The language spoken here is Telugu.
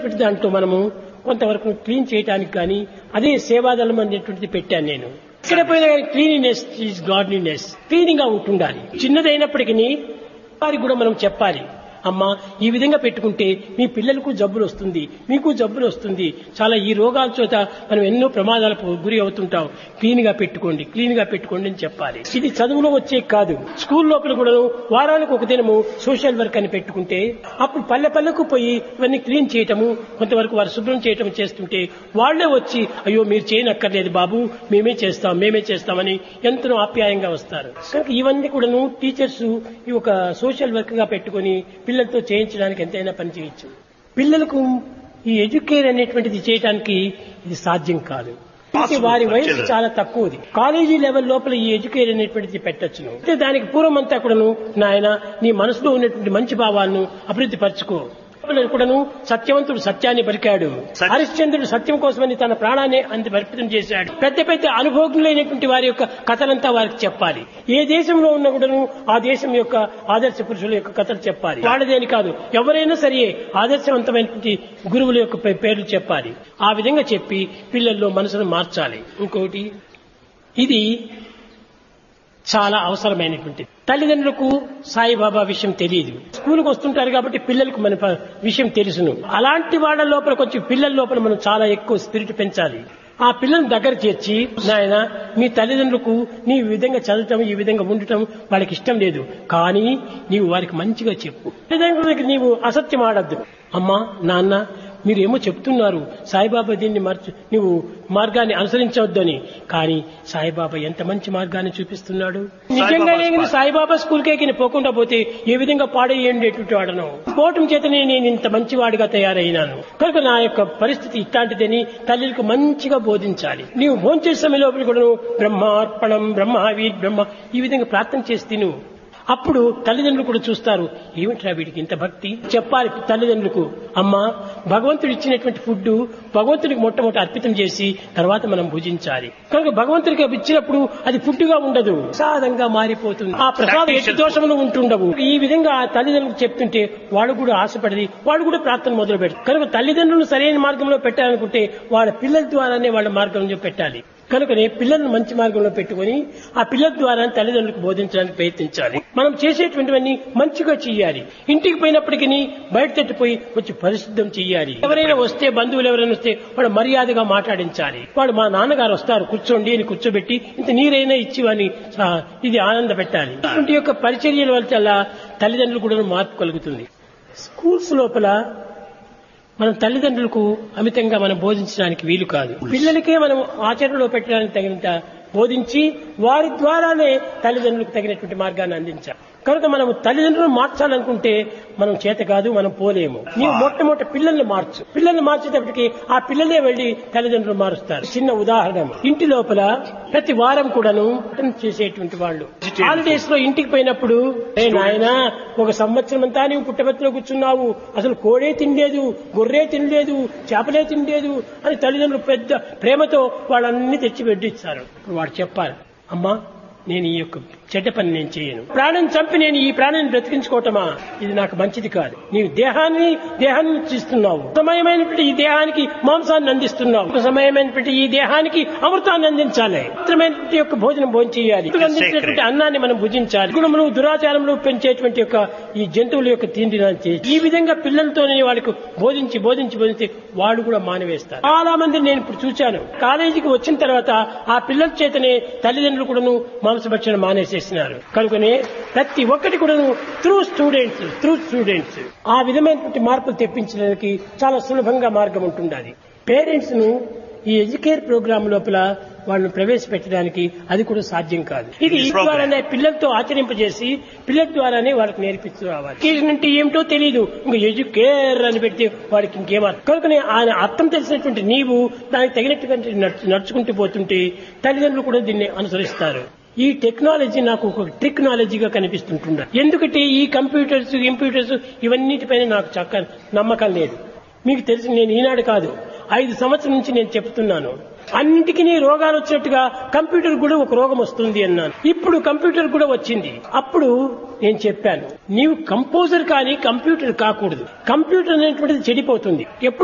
అనేటువంటి దాంట్లో మనము కొంతవరకు క్లీన్ చేయడానికి కానీ అదే సేవాదళం అనేటువంటిది పెట్టాను నేను. ఇక్కడ పోయిన క్లీనినెస్ ఈజ్ గాడ్లీనెస్, క్లీనింగ్ గా ఉంటుండాలి. చిన్నదైనప్పటికీ వారికి కూడా మనం చెప్పాలి, అమ్మా ఈ విధంగా పెట్టుకుంటే మీ పిల్లలకు జబ్బులు వస్తుంది, మీకు జబ్బులు వస్తుంది, చాలా ఈ రోగాల చేత మనం ఎన్నో ప్రమాదాలకు గురి అవుతుంటాం, క్లీన్ గా పెట్టుకోండి, క్లీన్ గా పెట్టుకోండి అని చెప్పాలి. ఇది చదువులో వచ్చే కాదు, స్కూల్ లోపల కూడా వారానికి ఒక దినము సోషల్ వర్క్ అని పెట్టుకుంటే అప్పుడు పల్లె పల్లెకు పోయి ఇవన్నీ క్లీన్ చేయటము, కొంతవరకు వారు శుభ్రం చేయటం చేస్తుంటే వాళ్లే వచ్చి అయ్యో మీరు చేయనక్కర్లేదు బాబు, మేమే చేస్తామని ఎంతో ఆప్యాయంగా వస్తారు. కనుక ఇవన్నీ కూడాను టీచర్స్ ఈ ఒక సోషల్ వర్క్ గా పెట్టుకుని పిల్లలతో చేయించడానికి ఎంతైనా పని చేయొచ్చు. పిల్లలకు ఈ ఎడ్యుకేర్ అనేటువంటిది చేయడానికి ఇది సాధ్యం కాదు. వారి వయసు చాలా తక్కువది. కాలేజీ లెవెల్ లోపల ఈ ఎడ్యుకేర్ అనేటువంటిది పెట్టొచ్చును. అయితే దానికి పూర్వం అంతా కూడాను నాయన నీ మనసులో ఉన్నటువంటి మంచి భావాలను అభివృద్ధి పరచుకో. కూడాను సత్యవంతుడు సత్యాన్ని పలికాడు, హరిశ్చంద్రుడు సత్యం కోసమని తన ప్రాణాన్ని అంత అర్పితం చేశాడు. పెద్ద పెద్ద అనుభవజ్ఞులైనటువంటి వారి యొక్క కథలంతా వారికి చెప్పాలి. ఏ దేశంలో ఉన్నా కూడాను ఆ దేశం యొక్క ఆదర్శ పురుషుల యొక్క కథలు చెప్పాలి. వాళ్ళదేని కాదు, ఎవరైనా సరే ఆదర్శవంతమైనటువంటి గురువుల యొక్క పేర్లు చెప్పాలి. ఆ విధంగా చెప్పి పిల్లల్లో మనసును మార్చాలి. ఇంకోటి ఇది చాలా అవసరమైనటువంటి తల్లిదండ్రులకు సాయిబాబా విషయం తెలియదు, స్కూల్కి వస్తుంటారు కాబట్టి పిల్లలకు మన విషయం తెలుసును. అలాంటి వాళ్ళ లోపల కొంచెం పిల్లల లోపల మనం చాలా ఎక్కువ స్పిరిట్ పెంచాలి. ఆ పిల్లలను దగ్గర చేర్చి నాయన మీ తల్లిదండ్రులకు నీ విధంగా చదవటం ఈ విధంగా ఉండటం వాళ్ళకి ఇష్టం లేదు, కానీ నీవు వారికి మంచిగా చెప్పు. తల్లిదండ్రులకి నీవు అసత్యం ఆడద్దు. అమ్మా నాన్న మీరేమో చెప్తున్నారు సాయిబాబా దీన్ని నువ్వు మార్గాన్ని అనుసరించవద్దని, కానీ సాయిబాబా ఎంత మంచి మార్గాన్ని చూపిస్తున్నాడు. నిజంగానే సాయిబాబా స్కూల్కే పోకుండా పోతే ఏ విధంగా పాడేయండేటువంటి వాడను పోవటం చేతనే నేను ఇంత మంచివాడిగా తయారైనాను. కనుక నా యొక్క పరిస్థితి ఇట్లాంటిదని తల్లికి మంచిగా బోధించాలి. నీవు భోంచేసే సమయంలో కూడా బ్రహ్మార్పణం బ్రహ్మావీర్ బ్రహ్మ ఈ విధంగా ప్రార్థన చేసి తిను. అప్పుడు తల్లిదండ్రులు కూడా చూస్తారు, ఏమిట్రా వీడికి ఇంత భక్తి. చెప్పాలి తల్లిదండ్రులకు, అమ్మా భగవంతుడు ఇచ్చినటువంటి ఫుడ్ భగవంతుడికి మొట్టమొదటి అర్పితం చేసి తర్వాత మనం భుజించాలి. కనుక భగవంతుడికి ఇచ్చినప్పుడు అది ఫుడ్ గా ఉండదు, ప్రసాదంగా మారిపోతుంది. ఆ ప్రసాదం ఎట్టి దోషములు ఉంటుండవు. ఈ విధంగా తల్లిదండ్రులకు చెప్తుంటే వాళ్ళు కూడా ఆశపడి వాళ్ళు కూడా ప్రార్థన మొదలు పెడతారు. కనుక తల్లిదండ్రులు సరైన మార్గంలో పెట్టాలనుకుంటే వాళ్ళ పిల్లల ద్వారానే వాళ్ళ మార్గంలో పెట్టాలి. కనుకనే పిల్లలను మంచి మార్గంలో పెట్టుకుని ఆ పిల్లల ద్వారా తల్లిదండ్రులకు బోధించడానికి ప్రయత్నించాలి. మనం చేసేటువంటివన్నీ మంచిగా చెయ్యాలి. ఇంటికి పోయినప్పటికీ బయట తట్టిపోయి వచ్చి పరిశుద్ధం చెయ్యాలి. ఎవరైనా వస్తే బంధువులు ఎవరైనా వస్తే వాడు మర్యాదగా మాట్లాడించాలి. వాడు మా నాన్నగారు వస్తారు కూర్చోండి అని కూర్చోబెట్టి ఇంత నీరైనా ఇచ్చి అని ఇది ఆనంద పెట్టాలి. ఇటువంటి యొక్క పరిచర్యల వల్ల తల్లిదండ్రులు కూడా మార్పు కలుగుతుంది. స్కూల్స్ లోపల మనం తల్లిదండ్రులకు అమితంగా మనం బోధించడానికి వీలు కాదు. పిల్లలకే మనం ఆచరణలో పెట్టడానికి తగినంత బోధించి వారి ద్వారానే తల్లిదండ్రులకు తగినటువంటి మార్గాన్ని అందించాలి. కనుక మనం తల్లిదండ్రులను మార్చాలనుకుంటే మనం చేత కాదు, మనం పోలేము. నీవు మొట్టమొదటి పిల్లల్ని మార్చు. పిల్లల్ని మార్చేటప్పటికి ఆ పిల్లలే వెళ్లి తల్లిదండ్రులు మారుస్తారు. చిన్న ఉదాహరణ, ఇంటి లోపల ప్రతి వారం కూడాను చేసేటువంటి వాళ్ళు హాలిడేస్ లో ఇంటికి పోయినప్పుడు నాయన ఒక సంవత్సరం అంతా నీవు పుట్టబెత్తలో కూర్చున్నావు, అసలు కోడే తినలేదు, గొర్రె తినలేదు, చేపలే తినలేదు అని తల్లిదండ్రులు పెద్ద ప్రేమతో వాళ్ళన్ని తెచ్చి వడ్డిస్తారు. వాడు చెప్పాలి, అమ్మా నేను ఈ యొక్క చెడ్డ పని నేను చేయను, ప్రాణం చంపి నేను ఈ ప్రాణాన్ని బ్రతికించుకోవటమా ఇది నాకు మంచిది కాదు. నీవు దేహాన్ని ఇస్తున్నావు, సమయమైనటువంటి ఈ దేహానికి మాంసాన్ని అందిస్తున్నావు, సమయమైనటువంటి ఈ దేహానికి అమృతాన్ని అందించాలి, పవిత్రమైనటువంటి యొక్క భోజనం భోంచేయాలి, అందించినటువంటి అన్నాన్ని మనం భుజించాలి. గుణములు దురాచారములు పెంచేటువంటి యొక్క ఈ జంతువుల యొక్క తిండి ఈ విధంగా పిల్లలతోనే వాళ్ళకు బోధించి వాళ్ళు కూడా మానివేస్తారు. చాలా మంది నేను ఇప్పుడు చూశాను, కాలేజీకి వచ్చిన తర్వాత ఆ పిల్లల చేతనే తల్లిదండ్రులు కూడాను మాంసభక్షణ మానేసేస్తున్నారు. కనుకనే ప్రతి ఒక్కటి కూడా త్రూ స్టూడెంట్స్ ఆ విధమైనటువంటి మార్పులు తెప్పించడానికి చాలా సులభంగా మార్గం ఉంటుంది. పేరెంట్స్ ను ఈ ఎడ్యుకేర్ ప్రోగ్రామ్ లోపల వాళ్ళని ప్రవేశపెట్టడానికి అది కూడా సాధ్యం కాదు. ఇది ఈ ద్వారానే పిల్లలతో ఆచరింపజేసి పిల్లల ద్వారానే వాళ్ళకి నేర్పిస్తూ రావాలి. ఎడ్యుకేషన్ అంటే ఏమిటో తెలియదు, ఇంకా ఎడ్యుకేర్ అని పెడితే వాడికి ఇంకేమర్థం. కనుకనే ఆయన అర్థం తెలిసినటువంటి నీవు దానికి తగినట్టుగా నడుచుకుంటూ పోతుంటే తల్లిదండ్రులు కూడా దీన్ని అనుసరిస్తారు. ఈ టెక్నాలజీ నాకు ఒక టెక్నాలజీగా కనిపిస్తుంటుంది. ఎందుకంటే ఈ కంప్యూటర్స్ ఇవన్నిటిపైన నాకు చక్కని నమ్మకం లేదు. మీకు తెలిసి నేను ఈనాడు కాదు 5 సంవత్సరాల నుంచి నేను చెప్తున్నాను, అన్నింటికీ రోగాలు వచ్చినట్టుగా కంప్యూటర్ కూడా ఒక రోగం వస్తుంది అన్నాను. ఇప్పుడు కంప్యూటర్ కూడా వచ్చింది. అప్పుడు నేను చెప్పాను, నీవు కంపోజర్ కానీ కంప్యూటర్ కాకూడదు. కంప్యూటర్ అనేటువంటిది చెడిపోతుంది.